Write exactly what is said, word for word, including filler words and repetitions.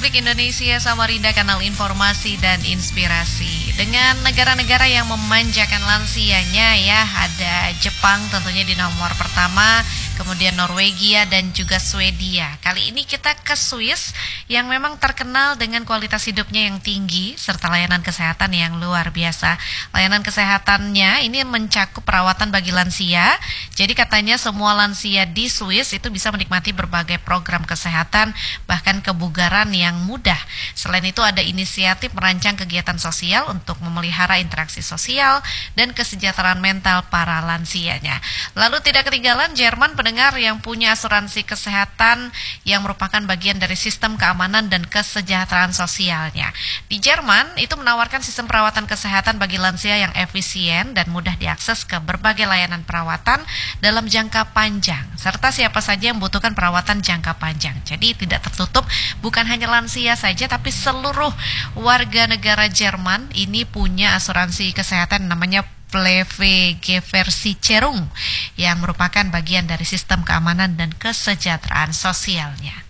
Republik Indonesia, Samarinda, kanal informasi dan inspirasi. Dengan negara-negara yang memanjakan lansianya ya, ada Jepang tentunya di nomor pertama, kemudian Norwegia dan juga Swedia. Kali ini kita ke Swiss yang memang terkenal dengan kualitas hidupnya yang tinggi serta layanan kesehatan yang luar biasa. Layanan kesehatannya ini mencakup perawatan bagi lansia. Jadi katanya semua lansia di Swiss itu bisa menikmati berbagai program kesehatan, bahkan kebugaran yang mudah. Selain itu ada inisiatif merancang kegiatan sosial untuk memelihara interaksi sosial dan kesejahteraan mental para lansianya. Lalu tidak ketinggalan Jerman, pendengar, yang punya asuransi kesehatan yang merupakan bagian dari sistem keamanan dan kesejahteraan sosialnya. Di Jerman itu menawarkan sistem perawatan kesehatan bagi lansia yang efisien dan mudah diakses ke berbagai layanan perawatan dalam jangka panjang, serta siapa saja yang membutuhkan perawatan jangka panjang. Jadi tidak tertutup, bukan hanya lansia saja, tapi seluruh warga negara Jerman ini punya asuransi kesehatan namanya Pflegeversicherung yang merupakan bagian dari sistem keamanan dan kesejahteraan sosialnya.